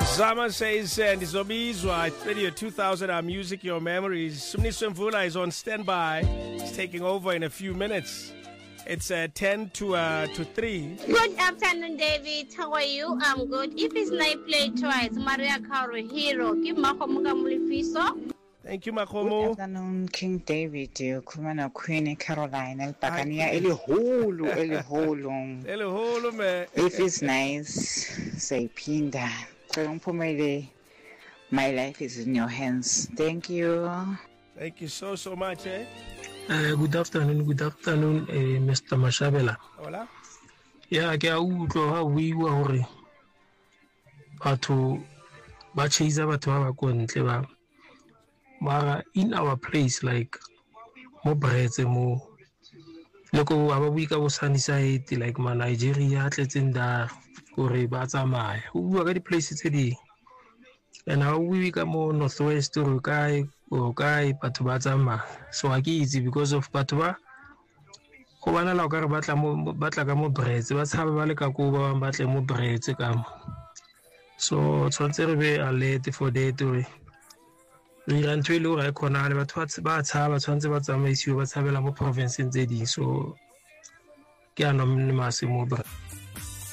Zama says, Ndizobizwa, it's Radio 2000, our music, your memories. Sumniswa Mvula is on standby. He's taking over in a few minutes. It's 10 to 3. Good afternoon, David. How are you? I'm good. If it's night play twice, Maria Caro Hero. Give Makomuka Mulifiso. Thank you, Makomo. Good afternoon, King David. Kumana Queen Caroline. El Pacania. Eli holo. Man. If it's nice, say Pinda. My life is in your hands. Thank you. Thank you so much. Good afternoon, Mr. Mashabela. Hola. Yeah, ke a utlwa ha we wa hore batho ba chase batho ba ko ntle ba mara in our place like mo bretse mo loko aba buika bo sunny side like ma Nigeria atletseng da gore ba tsamaya o bua ka di places tse di and how we ka mo northwest o kai batho ba tsamaya so a ke itse because of batho ba go bana la ka re batla ka mo bretse ba tshaba ba le ka go ba batle mo bretse ka mo so tshwantse re be alert for that re ran tshwele o ra khona le batho ba tshaba tshwantse ba tsamaisiwe ba tshabela mo province tse di so ke anonymous mo